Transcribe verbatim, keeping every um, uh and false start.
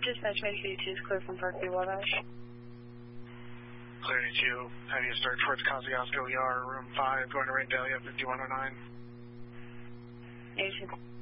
Dispatch Medic eighty-two is clear from Parkview Wabash. Clear eighty-two, heavy start towards Kosciuszko E R, room five, going to Randalia fifty-one oh nine. eighty-two.